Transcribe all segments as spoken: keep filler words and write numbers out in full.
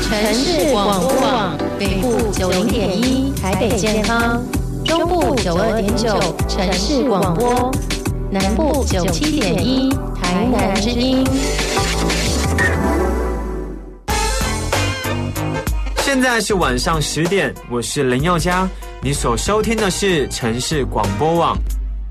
城市广播网，北部九零点一台北健康，中部九二点九城市广播，南部九七点一台南之音。 现在是晚上十点，我是林宥嘉，你所收听的是城市广播网。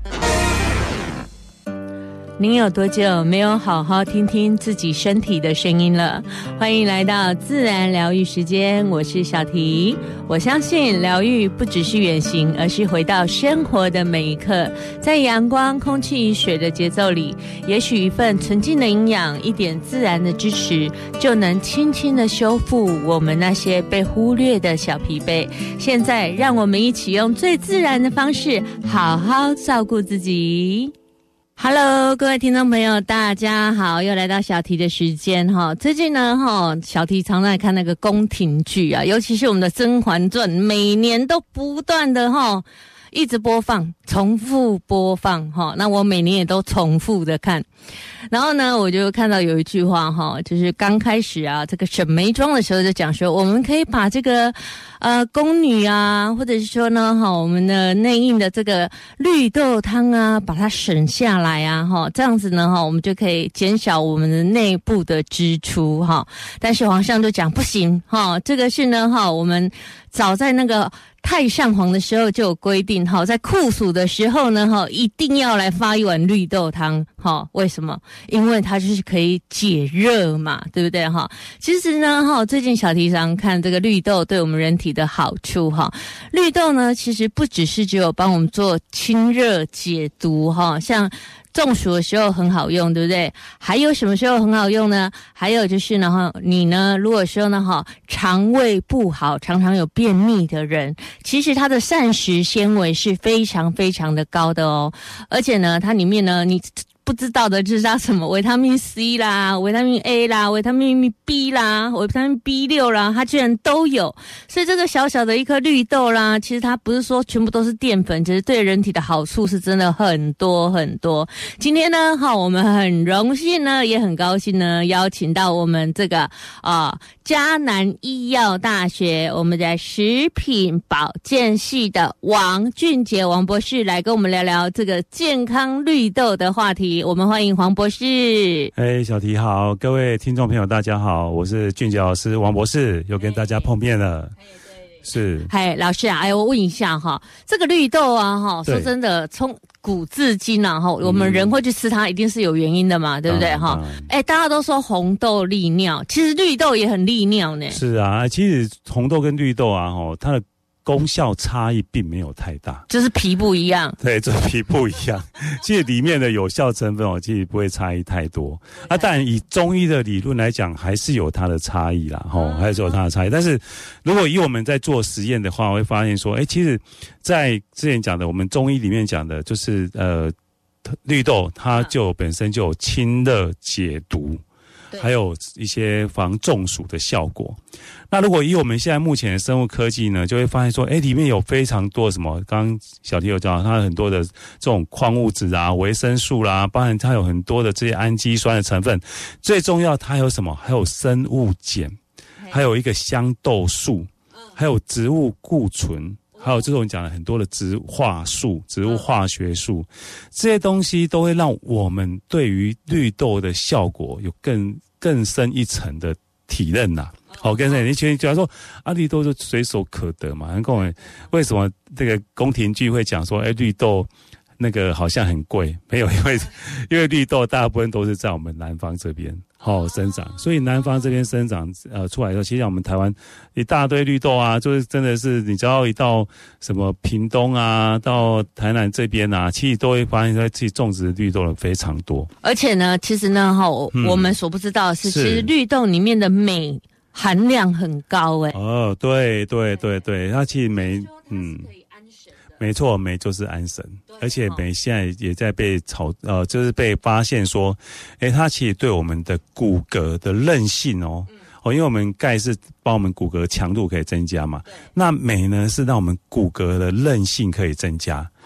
您有多久没有好好听听自己身体的声音了？欢迎来到自然疗愈时间，我是小提。我相信疗愈不只是远行，而是回到生活的每一刻，在阳光、空气、水的节奏里，也许一份纯净的营养，一点自然的支持，就能轻轻的修复我们那些被忽略的小疲惫。现在让我们一起用最自然的方式，好好照顾自己。Hello， 各位听众朋友，大家好，又来到小提的时间哈。最近呢哈，小提常在看那个宫廷剧啊，尤其是我们的《甄嬛传》，每年都不断的哈一直播放，重复播放哈。那我每年也都重复的看。然后呢，我就看到有一句话哈，就是刚开始啊，这个沈眉庄的时候就讲说，我们可以把这个呃宫女啊，或者是说呢哈，我们的内应的这个绿豆汤啊，把它省下来啊哈，这样子呢哈，我们就可以减少我们的内部的支出哈。但是皇上就讲不行哈，这个是呢哈，我们早在那个太上皇的时候就有规定哈，在酷暑的时候呢哈，一定要来发一碗绿豆汤哈。为什么？因为它就是可以解热嘛，对不对哈？其实呢哈，最近小提常看这个绿豆对我们人体的好处哈。绿豆呢，其实不只是只有帮我们做清热解毒哈，像中暑的时候很好用，对不对？还有什么时候很好用呢？还有就是呢哈，你呢如果说呢哈，肠胃不好，常常有便秘的人，其实它的膳食纤维是非常非常的高的哦，而且呢，它里面呢，你不知道的就是它什么维他命 C 啦、维他命 A 啦、维他命 B 啦、维他命 B 六 啦，它居然都有。所以这个小小的一颗绿豆啦，其实它不是说全部都是淀粉，其实对人体的好处是真的很多很多。今天呢，哈，我们很荣幸呢，也很高兴呢，邀请到我们这个啊、呃、嘉南医药大学我们的食品保健系的王俊杰王博士来跟我们聊聊这个健康绿豆的话题。我们欢迎黄博士。 哎，小提好，各位听众朋友大家好，我是俊杰老师王博士，又跟大家碰面了。是， 嗨，老师啊，哎，我问一下哈，这个绿豆啊，哈，说真的，从古至今啊，哈，我们人会去吃它，一定是有原因的嘛，嗯、对不对哈？哎、嗯，大家都说红豆利尿，其实绿豆也很利尿呢。 是啊，其实红豆跟绿豆啊，哈，它的功效差异并没有太大， 就是皮不一样。 对，这皮不一样。其实里面的有效成分哦，其实不会差异太多。啊，当然以中医的理论来讲，还是有它的差异啦，吼、嗯，还是有它的差异。但是如果以我们在做实验的话，我会发现说，哎，其实，在之前讲的，我们中医里面讲的，就是呃，绿豆它就本身就有清热解毒。还有一些防中暑的效果。那如果以我们现在目前的生物科技呢，就会发现说，哎，里面有非常多什么？刚刚小提有讲，它有很多的这种矿物质啊、维生素啦、啊，包含它有很多的这些氨基酸的成分。最重要，它有什么？还有生物碱，还有一个香豆素，还有植物固醇。还有这种讲的很多的植化素、植物化学素，这些东西都会让我们对于绿豆的效果有更更深一层的体认呐、啊。好，跟着你觉得说啊，绿豆就随手可得嘛？跟我们为什么这个宫廷剧会讲说，哎，绿豆那个好像很贵？没有，因为因为绿豆大部分都是在我们南方这边。好生长，所以南方这边生长呃出来的时候，其实我们台湾一大堆绿豆啊，就是真的是你只要一到什么屏东啊，到台南这边啊，其实都会发现说自己种植的绿豆的非常多。而且呢，其实呢，哈、嗯， 我们所不知道的是，其实绿豆里面的镁含量很高哎、欸。 哦，对对对对，它其实镁，嗯。没错，镁就是安神，而且镁现在也在被炒，呃，就是被发现说，诶，它其实对我们的骨骼的韧性哦，哦，因为我们钙是帮我们骨骼强度可以增加嘛，那镁呢是让我们骨骼的韧性可以增加。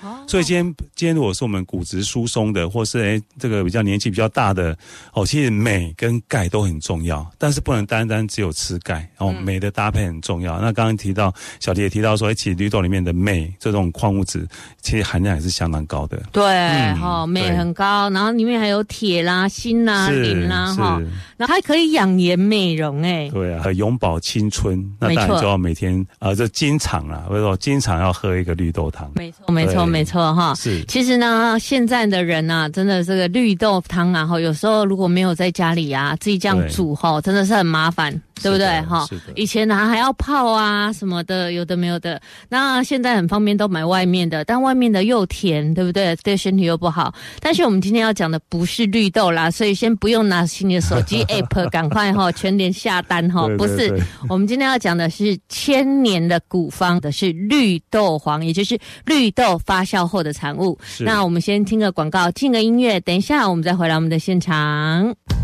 哦、所以今天今天如果是我们骨质疏松的，或是诶这个比较年纪比较大的哦，其实镁跟钙都很重要，但是不能单单只有吃钙哦，镁、嗯、的搭配很重要。那刚刚提到小迪也提到说，其实绿豆里面的镁这种矿物质，其实含量也是相当高的。 对，哈、嗯，镁、哦、很高，然后里面还有铁啦、锌啦、磷啦，哈，然后还可以养颜美容，哎， 对啊，永葆青春，那当然就要每天啊，这、呃、经常啦，或者说经常要喝一个绿豆汤。 没错，没错，没错，哈。 是， 其实呢，现在的人啊，真的这个绿豆汤啊，哈，有时候如果没有在家里啊自己这样煮，哈，真的是很麻烦。对不对？哈，以前呢还要泡啊什么的，有的没有的。那现在很方便，都买外面的，但外面的又甜，对不对？对身体又不好。但是我们今天要讲的不是绿豆啦，所以先不用拿起你的手机 app， 赶快哈全联下单哈。不是，我们今天要讲的是千年的古方的是绿豆黄，也就是绿豆发酵后的产物。那我们先听个广告，进个音乐，等一下我们再回来我们的现场。